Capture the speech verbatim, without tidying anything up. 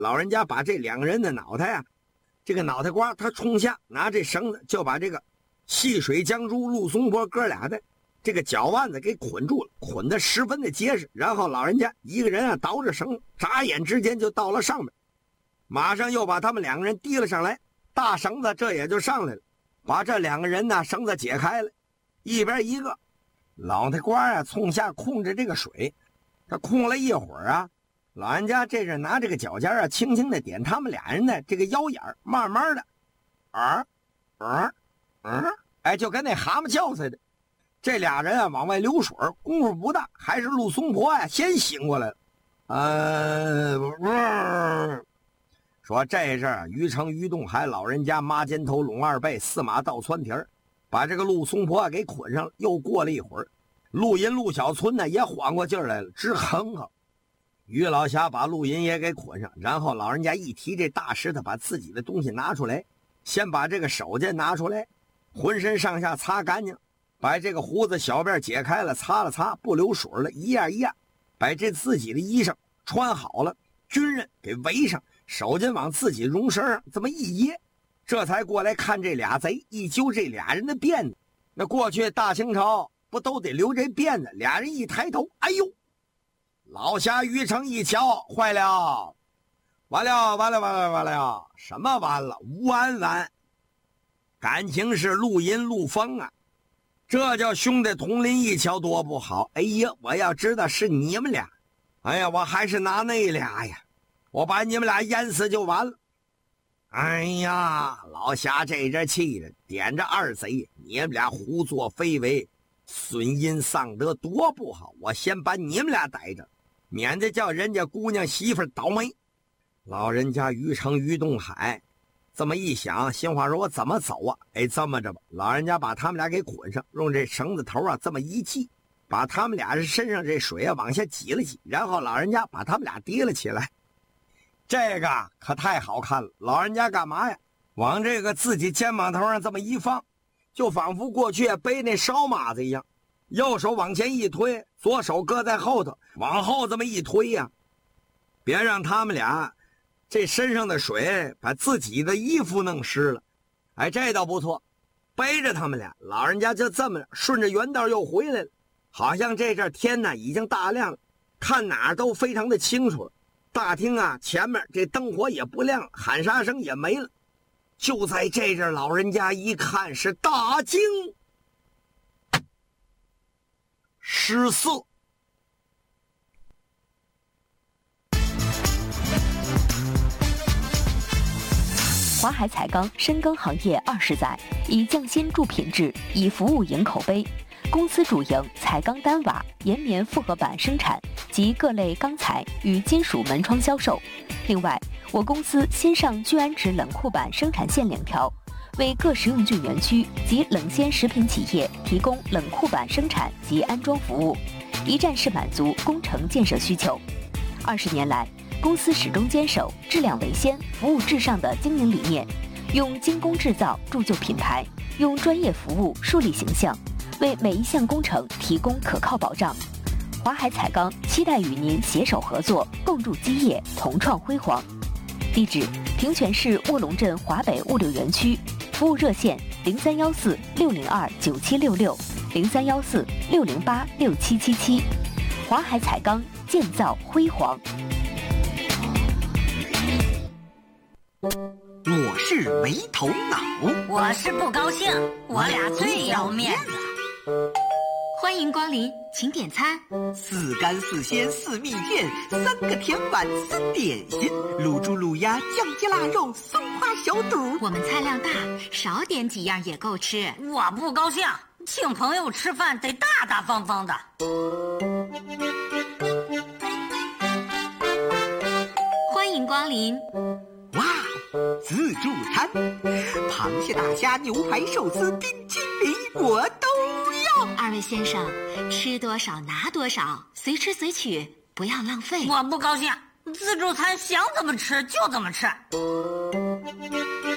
老人家把这两个人的脑袋啊，这个脑袋瓜他冲下，拿这绳子就把这个细水江珠、陆松坡哥俩的这个脚腕子给捆住了，捆得十分的结实。然后老人家一个人啊倒着绳，眨眼之间就到了上面，马上又把他们两个人提了上来，大绳子这也就上来了，把这两个人呢绳子解开了，一边一个，脑袋瓜啊冲下控制这个水，他控了一会儿啊，老人家这是拿这个脚尖啊轻轻的点他们俩人的这个腰眼，慢慢的啊啊啊，哎，就跟那蛤蟆叫似的。这俩人啊往外流水，功夫不大，还是陆松坡呀、啊、先醒过来了。呃、呃，说这阵儿于成、于栋海老人家麻肩头、拢二背、四马倒窜蹄儿，把这个陆松坡给捆上了。又过了一会儿，陆银、陆小村呢也缓过劲儿来了，直哼哼。于老侠把陆银也给捆上，然后老人家一提这大石头，把自己的东西拿出来，先把这个手巾拿出来，浑身上下擦干净，把这个胡子小辫解开了，擦了擦，不流水了，一样一样，把这自己的衣裳穿好了，军人给围上，手巾往自己绒身上这么一掖，这才过来看这俩贼，一揪这俩人的辫子。那过去大清朝不都得留这辫子？俩人一抬头，哎呦！老侠于成一瞧，坏了，完了，完了，完了，完了！什么完了？完完！感情是陆银、陆丰啊！这叫兄弟同林，一瞧多不好！哎呀，我要知道是你们俩，哎呀，我还是拿那俩呀，我把你们俩淹死就完了。哎呀，老侠这阵气的，点着二贼，你们俩胡作非为，损阴丧德，多不好！我先把你们俩逮着，免得叫人家姑娘媳妇倒霉。老人家于成、于东海这么一想，心话说我怎么走啊？哎，这么着吧，老人家把他们俩给捆上，用这绳子头啊这么一系，把他们俩身上这水啊往下挤了挤，然后老人家把他们俩提了起来。这个可太好看了，老人家干嘛呀？往这个自己肩膀头上这么一放，就仿佛过去背那烧马子一样，右手往前一推，左手搁在后头，往后这么一推呀、啊，别让他们俩这身上的水把自己的衣服弄湿了。哎，这倒不错，背着他们俩，老人家就这么顺着原道又回来了。好像这阵天呢已经大亮了，看哪儿都非常的清楚了。大厅啊前面这灯火也不亮，喊杀声也没了。就在这阵，老人家一看是大惊失色。 华海彩钢深耕行业二十载，以匠心助品质，以服务赢口碑。公司主营彩钢单瓦、岩棉复合板生产及各类钢材与金属门窗销售。另外，我公司新上聚氨酯冷库板生产线两条，为各食用菌园区及冷鲜食品企业提供冷库板生产及安装服务，一站式满足工程建设需求。二十年来，公司始终坚守质量为先、服务至上的经营理念，用精工制造铸就品牌，用专业服务树立形象，为每一项工程提供可靠保障。华海彩钢期待与您携手合作，共筑基业，同创辉煌。地址：平泉市卧龙镇华北物流园区，服务热线：零三幺四六零二九七六六，零三幺四六零八六七七七。华海彩钢，建造辉煌。 我是没头脑， 我是不高兴，我俩最要面子。 欢迎光临，请点餐。 四干四鲜四蜜饯，三个甜碗三点心，卤猪卤鸭酱鸡腊肉松花小肚。 我们菜量大，少点几样也够吃。 我不高兴，请朋友吃饭得大大方方的。 欢迎光临。 哇，自助餐，螃蟹、大虾、牛排、寿司、冰淇淋，我都要。 二位先生，吃多少拿多少，随吃随取，不要浪费。 我不高兴，自助餐想怎么吃就怎么吃。